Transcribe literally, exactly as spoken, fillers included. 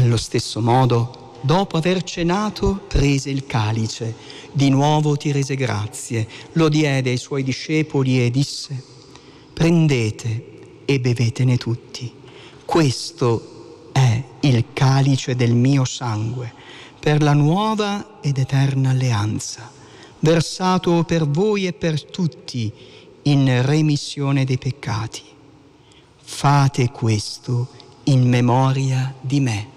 Allo stesso modo, dopo aver cenato, prese il calice, di nuovo ti rese grazie, lo diede ai suoi discepoli e disse: prendete e bevetene tutti. Questo è il calice del mio sangue, per la nuova ed eterna alleanza, versato per voi e per tutti in remissione dei peccati. Fate questo in memoria di me.